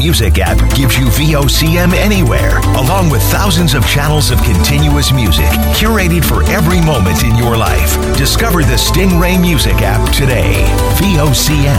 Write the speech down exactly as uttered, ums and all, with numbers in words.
Music app gives you V O C M anywhere, along with thousands of channels of continuous music curated for every moment in your life. Discover the Stingray Music app today. V O C M.